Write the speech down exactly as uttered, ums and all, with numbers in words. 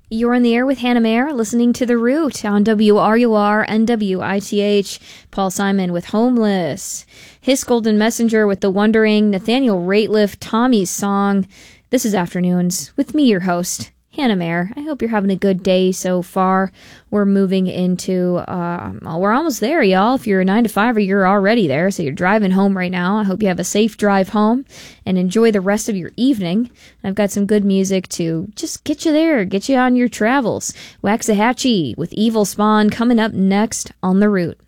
You're in the air with Hannah Mayer, listening to The Root on W R U R and W I T H. Paul Simon with Homeless. His Golden Messenger with The Wondering. Nathaniel Rateliff, Tommy's Song. This is Afternoons with me, your host, Hannah Mayer. I hope you're having a good day so far. We're moving into, uh, well, we're almost there, y'all. If you're a nine to five, or you're already there, so you're driving home right now. I hope you have a safe drive home and enjoy the rest of your evening. I've got some good music to just get you there, get you on your travels. Waxahachie with Evil Spawn coming up next on The Root.